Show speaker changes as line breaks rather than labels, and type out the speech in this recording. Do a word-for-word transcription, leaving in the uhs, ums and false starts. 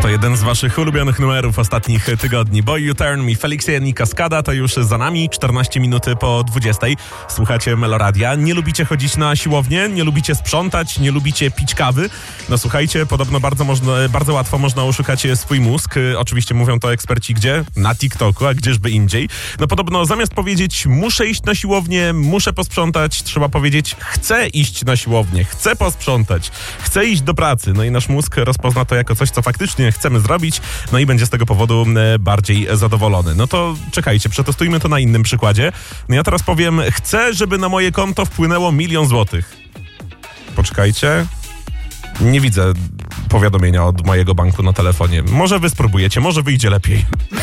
To jeden z waszych ulubionych numerów ostatnich tygodni. Boy You Turn Me, Felixian i Kaskada to już za nami, czternaście minuty po dwudziestej. Słuchacie Meloradia. Nie lubicie chodzić na siłownię, nie lubicie sprzątać, nie lubicie pić kawy. No słuchajcie, podobno bardzo, można, bardzo łatwo można oszukać swój mózg. Oczywiście mówią to eksperci gdzie? Na TikToku, a gdzieżby indziej. No podobno zamiast powiedzieć muszę iść na siłownię, muszę posprzątać, trzeba powiedzieć chcę iść na siłownię, chcę posprzątać, chcę iść do pracy. No i nasz mózg rozpozna to jako coś, co faktycznie chcemy zrobić, no i będzie z tego powodu bardziej zadowolony. No to czekajcie, przetestujmy to na innym przykładzie. No ja teraz powiem, chcę, żeby na moje konto wpłynęło milion złotych. Poczekajcie. Nie widzę powiadomienia od mojego banku na telefonie. Może wy spróbujecie, może wyjdzie lepiej.